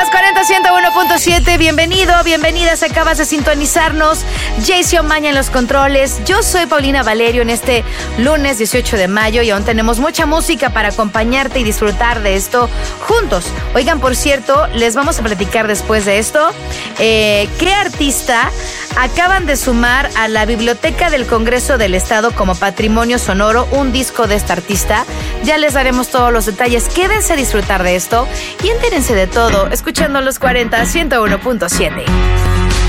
Las 40 101.7, bienvenidas, acabas de sintonizarnos. Jaycee Omaña en los controles. Yo soy Paulina Valerio en este lunes 18 de mayo y aún tenemos mucha música para acompañarte y disfrutar de esto juntos. Oigan, por cierto, les vamos a platicar después de esto qué artista acaban de sumar a la Biblioteca del Congreso del Estado como patrimonio sonoro, un disco de esta artista. Ya les daremos todos los detalles. Quédense a disfrutar de esto y entérense de todo escuchando los 40 101.7.